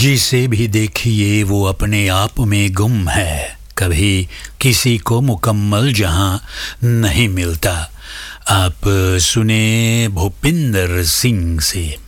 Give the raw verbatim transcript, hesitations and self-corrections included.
जिसे भी देखिए वो अपने आप में गुम है, कभी किसी को मुकम्मल जहां नहीं मिलता। आप सुने भूपिंदर सिंह से।